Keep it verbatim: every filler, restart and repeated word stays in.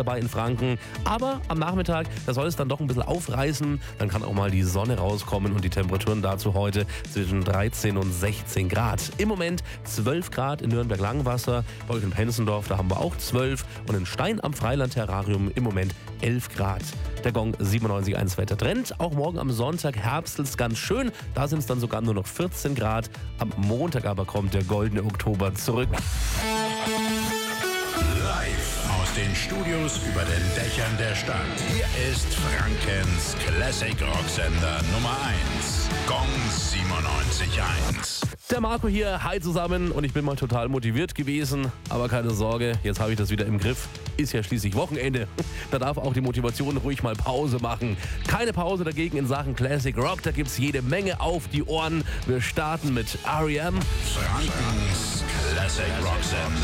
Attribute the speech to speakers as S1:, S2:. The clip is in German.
S1: dabei in Franken. Aber am Nachmittag, da soll es dann doch ein bisschen aufreißen. Dann kann auch mal die Sonne rauskommen und die Temperaturen dazu heute zwischen dreizehn und sechzehn Grad. Im Moment zwölf Grad in Nürnberg-Langwasser. Bei euch in Penzendorf, da haben wir auch zwölf. Und in Stein am Freiland-Terrarium im Moment elf Grad. Der Gong siebenundneunzig Komma eins Wettertrend. Auch morgen am Sonntag herbstelt ganz schön. Da sind es dann sogar nur noch vierzehn Grad. Am Montag aber kommt der goldene Oktober zurück.
S2: Live aus den Studios über den Dächern der Stadt. Hier ist Frankens Classic Rocksender Nummer eins. Gong siebenundneunzig Komma eins.
S1: Der Marco hier, hi zusammen, und ich bin mal total motiviert gewesen, aber keine Sorge, jetzt habe ich das wieder im Griff. Ist ja schließlich Wochenende. Da darf auch die Motivation ruhig mal Pause machen. Keine Pause dagegen in Sachen Classic Rock, da gibt's jede Menge auf die Ohren. Wir starten mit R E M.
S2: Frankens Classic Rocksender.